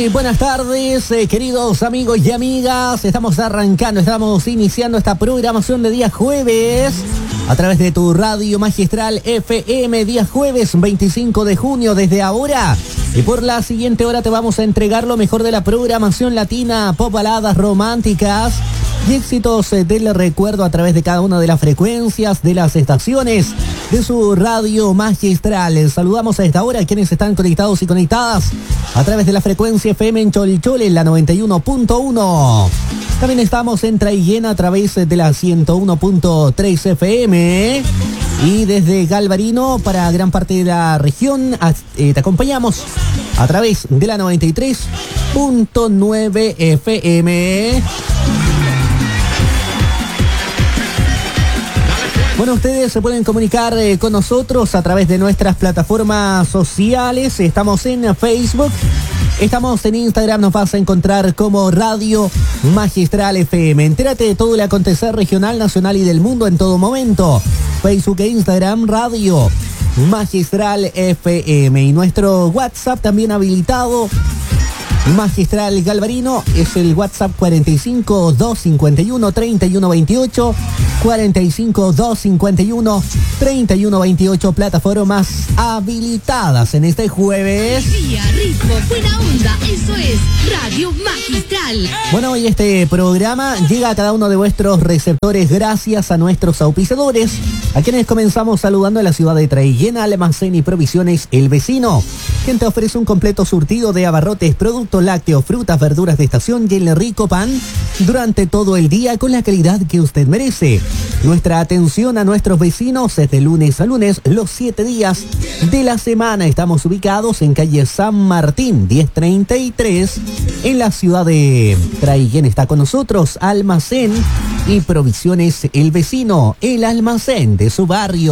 Muy buenas tardes, queridos amigos y amigas. Estamos iniciando esta programación de día jueves a través de tu radio magistral FM, día jueves 25 de junio desde ahora. Y por la siguiente hora te vamos a entregar lo mejor de la programación latina, pop, baladas románticas y éxitos del recuerdo a través de cada una de las frecuencias de las estaciones de su radio magistral. Saludamos a esta hora a quienes están conectados y conectadas a través de la frecuencia FM en Cholchol en la 91.1. También estamos en Traiguena a través de la 101.3 FM. Y desde Galvarino para gran parte de la región te acompañamos a través de la 93.9 FM. Bueno, ustedes se pueden comunicar con nosotros a través de nuestras plataformas sociales. Estamos en Facebook, estamos en Instagram, nos vas a encontrar como Radio Magistral FM. Entérate de todo el acontecer regional, nacional y del mundo en todo momento. Facebook e Instagram, Radio Magistral FM. Y nuestro WhatsApp también habilitado, Magistral Galvarino, es el WhatsApp 45 251 3128, 45 251 3128, plataformas habilitadas en este jueves. Energía, ritmo, buena onda, eso es Radio Magistral. Bueno, y este programa llega a cada uno de vuestros receptores gracias a nuestros auspiciadores, a quienes comenzamos saludando a la ciudad de Traiguena, Almacén y Provisiones El Vecino, quien te ofrece un completo surtido de abarrotes, productos lácteos, frutas, verduras de estación y el rico pan durante todo el día con la calidad que usted merece. Nuestra atención a nuestros vecinos es de lunes a lunes, los 7 días de la semana. Estamos ubicados en calle San Martín, 1033, en la ciudad de Traiguén. Está con nosotros Almacén y Provisiones El Vecino, el almacén de su barrio.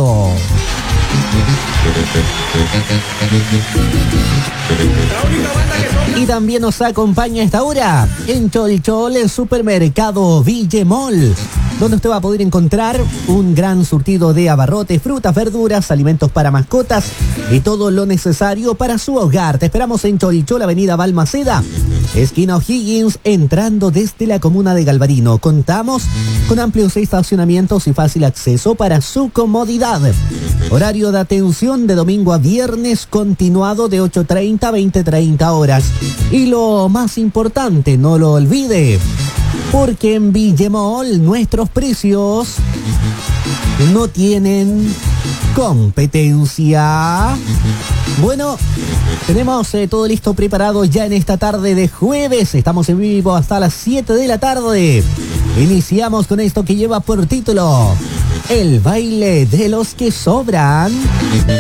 Y también nos acompaña a esta hora en Cholchol, el supermercado Villemol, donde usted va a poder encontrar un gran surtido de abarrotes, frutas, verduras, alimentos para mascotas y todo lo necesario para su hogar. Te esperamos en Cholchol, avenida Balmaceda, esquina O'Higgins, entrando desde la comuna de Galvarino. Contamos con amplios estacionamientos y fácil acceso para su comodidad. Horario de atención de domingo a viernes continuado de 8:30 a 20:30 horas. Y lo más importante, no lo olvide, porque en Villemol nuestros precios no tienen competencia. Bueno, tenemos todo listo, preparado ya en esta tarde de jueves. Estamos en vivo hasta las 7 de la tarde. Iniciamos con esto que lleva por título El baile de los que sobran.